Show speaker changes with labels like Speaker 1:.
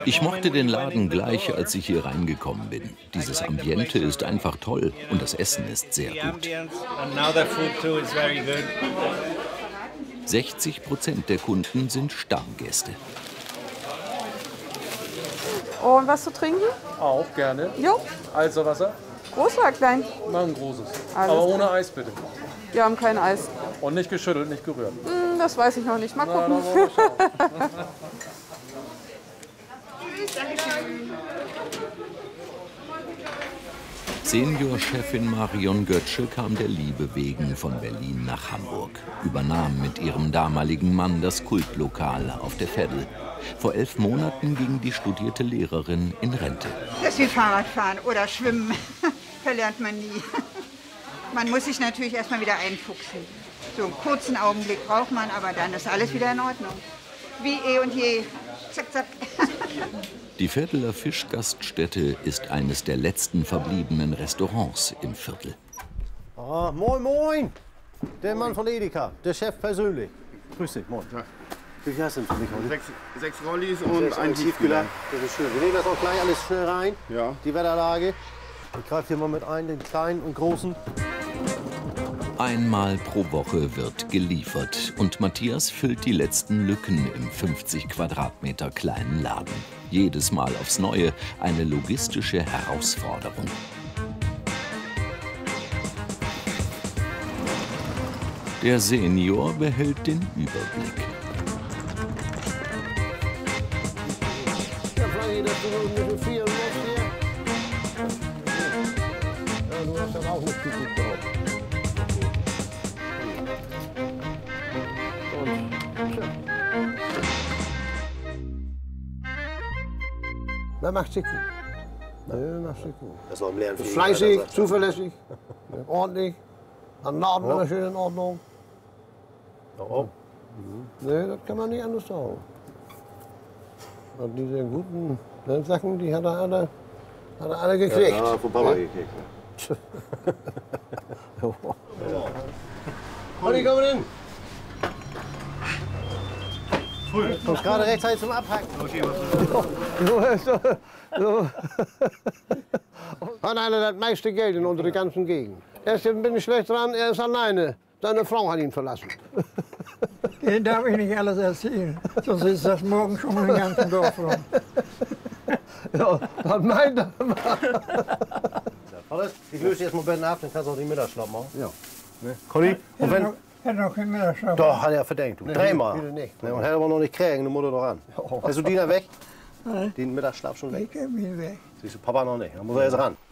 Speaker 1: Ich mochte den Laden gleich, als ich hier reingekommen bin. Dieses Ambiente ist einfach toll und das Essen ist sehr gut. 60% der Kunden sind Stammgäste.
Speaker 2: Und was zu trinken?
Speaker 3: Auch gerne.
Speaker 2: Jo.
Speaker 3: Also Wasser?
Speaker 2: Groß oder klein?
Speaker 3: Mal ein großes.
Speaker 2: Alles
Speaker 3: aber
Speaker 2: klar.
Speaker 3: ohne Eis bitte.
Speaker 2: Wir haben kein Eis.
Speaker 3: Und nicht geschüttelt, nicht gerührt.
Speaker 2: Das weiß ich noch nicht. Mal gucken.
Speaker 3: Na, dann wollen wir schauen.
Speaker 1: Seniorchefin Marion Götzsche kam der Liebe wegen von Berlin nach Hamburg, übernahm mit ihrem damaligen Mann das Kultlokal auf der Veddel. Vor 11 Monaten ging die studierte Lehrerin in Rente.
Speaker 4: Das ist wie Fahrradfahren oder Schwimmen. Verlernt man nie. Man muss sich natürlich erstmal wieder einfuchsen. So einen kurzen Augenblick braucht man, aber dann ist alles wieder in Ordnung. Wie eh und je. Zack, zack.
Speaker 1: Die Veddeler Fischgaststätte ist eines der letzten verbliebenen Restaurants im Viertel.
Speaker 5: Ah, moin, moin! Der Mann von Edeka, der Chef persönlich. Grüß dich, moin. Ja. Wie viel hast du denn für mich heute?
Speaker 6: Sechs Rollis und ein Tiefkühler.
Speaker 5: Das ist schön. Wir nehmen das auch gleich alles schnell rein.
Speaker 6: Ja.
Speaker 5: Die Wetterlage. Ich greife hier mal mit ein, den kleinen und großen.
Speaker 1: Einmal pro Woche wird geliefert und Matthias füllt die letzten Lücken im 50 Quadratmeter kleinen Laden. Jedes Mal aufs Neue eine logistische Herausforderung. Der Senior behält den Überblick.
Speaker 5: Ja, Frankie, dass du so ein bisschen viel musst hier. Ja, du hast das auch nicht gut gehabt. Wer macht Chicken? Wer macht Chicken?
Speaker 6: Das ist noch im leeren Frieden.
Speaker 5: Fleißig, zuverlässig, ordentlich, an Norden immer schön in Ordnung.
Speaker 6: Oh.
Speaker 5: Nee, das kann man nicht anders sagen. Und diese guten Sachen, die hat er alle gekriegt.
Speaker 6: Ja, von Papa gekriegt.
Speaker 5: Olli, komm rein! Du kommst gerade rechtzeitig zum Abhacken. Hat einer das meiste Geld in unserer ganzen Gegend. Er ist jetzt ein bisschen schlecht dran, er ist alleine. Seine Frau hat ihn verlassen.
Speaker 7: Den darf ich nicht alles erzählen, sonst ist das morgen schon im ganzen Dorf rum.
Speaker 5: Ja, das meint er. Ich löse jetzt mal Betten ab, dann kannst du auch den Mittagsschlaf machen. Ja. Ne? Conny? Und wenn...
Speaker 7: Hätte noch keinen Mittagsschlaf.
Speaker 5: Doch, hat er verdient. Du. Dreimal. Nicht. Ne, und hätte aber noch nicht kriegen, dann muss er doch ran. Hast du Dina weg?
Speaker 7: Nein.
Speaker 5: Den Mittagsschlaf schon weg?
Speaker 7: Ich gebe ihn weg.
Speaker 5: Siehst du, Papa noch nicht. Dann muss er jetzt ran.